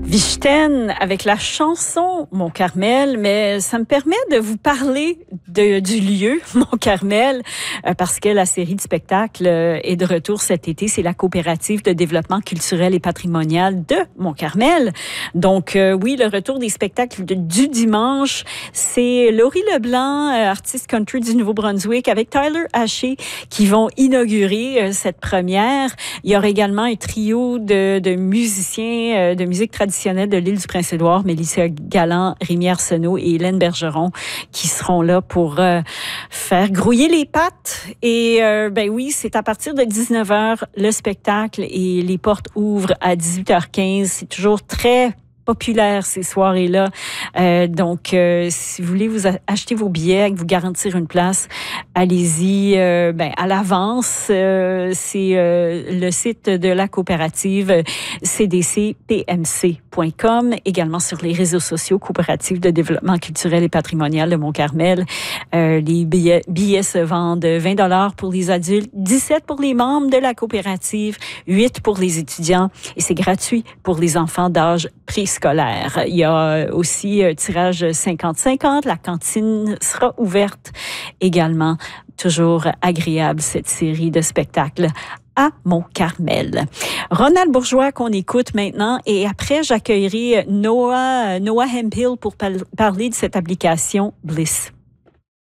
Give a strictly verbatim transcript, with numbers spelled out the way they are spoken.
Vichten avec la chanson Mont Carmel, mais ça me permet de vous parler de, du lieu Mont Carmel euh, parce que la série de spectacles euh, est de retour cet été. C'est la coopérative de développement culturel et patrimonial de Mont Carmel. Donc euh, oui, le retour des spectacles de, du dimanche, c'est Laurie Leblanc, euh, artiste country du Nouveau-Brunswick, avec Tyler Haché qui vont inaugurer euh, cette première. Il y aura également un trio de, de musiciens euh, de musique traditionnelle de l'île du Prince-Édouard, Mélissa Galland, Rémi Arsenault et Hélène Bergeron qui seront là pour euh, faire grouiller les pattes. Et euh, ben oui, c'est à partir de dix-neuf heures le spectacle et les portes ouvrent à dix-huit heures quinze. C'est toujours très populaire ces soirées-là. Euh, donc, euh, si vous voulez vous acheter vos billets, vous garantir une place, allez-y euh, ben, à l'avance. Euh, c'est euh, le site de la coopérative c d c p m c point com, également sur les réseaux sociaux Coopérative de développement culturel et patrimonial de Mont Carmel. Euh, les billets, billets se vendent vingt dollars pour les adultes, dix-sept pour les membres de la coopérative, huit pour les étudiants et c'est gratuit pour les enfants d'âge préscolaire. Il y a aussi un tirage cinquante cinquante. La cantine sera ouverte également. Toujours agréable cette série de spectacles à Mont Carmel. Ronald Bourgeois qu'on écoute maintenant et après j'accueillerai Noah, Noah Hemphill pour par- parler de cette application Bliss.